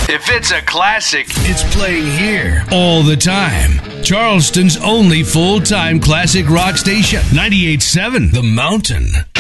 If it's a classic, it's playing here all the time. Charleston's only full-time classic rock station, 98.7 The Mountain.